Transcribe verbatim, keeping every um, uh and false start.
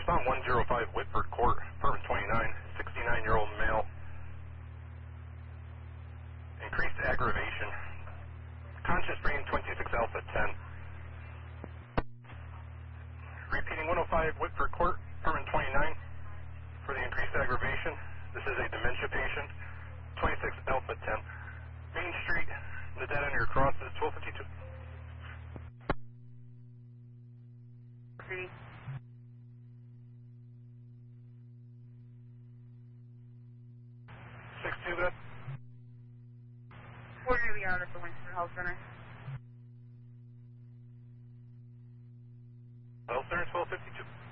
on one oh five Whitford Court, apartment twenty-nine, sixty-nine-year-old male. Increased aggravation. Conscious brain twenty-six alpha ten. Repeating one oh five Whitford Court, apartment twenty-nine, for the increased aggravation. This is a dementia patient, twenty-six alpha ten. Main Street, the dead end of your cross is twelve fifty-two. City. six two bed. We're going to be out at the Winchester Health Center. Health Center twelve fifty-two.